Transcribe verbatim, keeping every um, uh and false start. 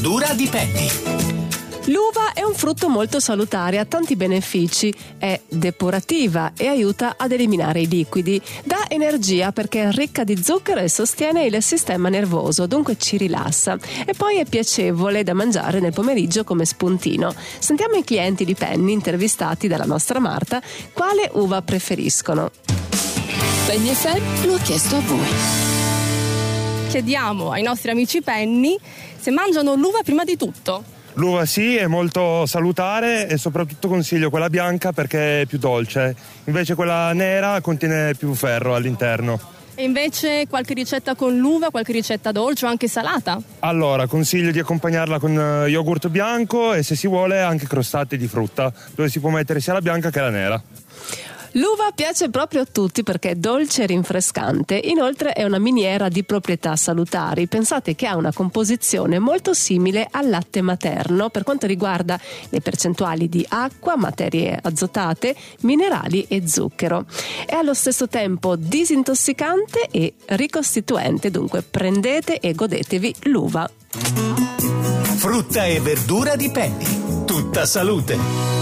verdura di Penny. L'uva è un frutto molto salutare, ha tanti benefici, è depurativa e aiuta ad eliminare i liquidi, dà energia perché è ricca di zucchero e sostiene il sistema nervoso, dunque ci rilassa, e poi è piacevole da mangiare nel pomeriggio come spuntino. Sentiamo i clienti di Penny intervistati dalla nostra Marta quale uva preferiscono. Penny F M lo ha chiesto a voi. Chiediamo ai nostri amici Penny se mangiano l'uva prima di tutto. L'uva sì, è molto salutare e soprattutto consiglio quella bianca perché è più dolce, invece quella nera contiene più ferro all'interno. E invece qualche ricetta con l'uva, qualche ricetta dolce o anche salata? Allora, consiglio di accompagnarla con yogurt bianco e se si vuole anche crostate di frutta, dove si può mettere sia la bianca che la nera. L'uva piace proprio a tutti perché è dolce e rinfrescante, inoltre è una miniera di proprietà salutari. Pensate che ha una composizione molto simile al latte materno per quanto riguarda le percentuali di acqua, materie azotate, minerali e zucchero. È allo stesso tempo disintossicante e ricostituente, dunque prendete e godetevi l'uva. Frutta e verdura di Penny. Tutta salute.